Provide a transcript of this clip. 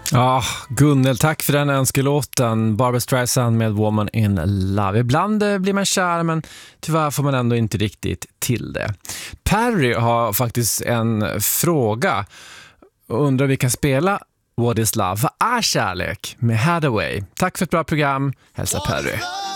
Ja, Gunnel, tack för den önskelåten. Barbra Streisand med Woman in Love. Ibland blir man kär, men tyvärr får man ändå inte riktigt till det. Perry har faktiskt en fråga och undrar om vi kan spela What is Love? Vad är kärlek? Med Hathaway. Tack för ett bra program. Hälsa Perry.